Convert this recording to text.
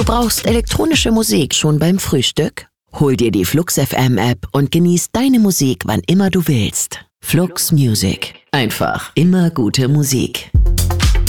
Brauchst elektronische Musik schon beim Frühstück? Hol dir die Flux FM App und genieß deine Musik, wann immer du willst. Flux Music. Einfach immer gute Musik.